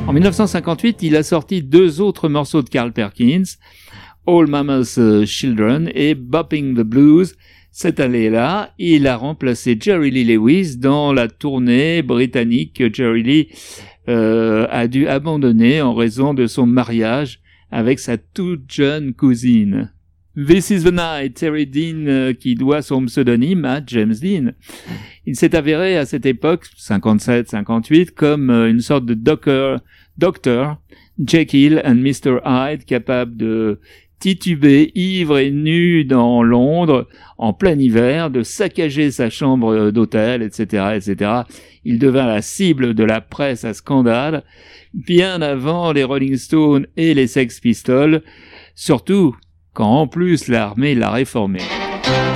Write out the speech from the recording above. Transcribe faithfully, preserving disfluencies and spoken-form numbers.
En dix-neuf cent cinquante-huit, il a sorti deux autres morceaux de Carl Perkins, All Mama's Children et Bopping the Blues. Cette année-là, il a remplacé Jerry Lee Lewis dans la tournée britannique que Jerry Lee euh, a dû abandonner en raison de son mariage avec sa toute jeune cousine. This is the Night, Terry Dean, euh, qui doit son pseudonyme à James Dean. Il s'est avéré à cette époque, cinquante-sept cinquante-huit, comme euh, une sorte de docteur, docteur, Jekyll and mister Hyde, capable de tituber, ivre et nu dans Londres, en plein hiver, de saccager sa chambre d'hôtel, et cetera, et cetera. Il devint la cible de la presse à scandale, bien avant les Rolling Stones et les Sex Pistols, surtout quand en plus l'armée l'a réformé.